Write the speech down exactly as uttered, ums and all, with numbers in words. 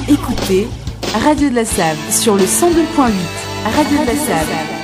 Écoutez Radio de la Save sur le cent deux point huit. Radio de la Save.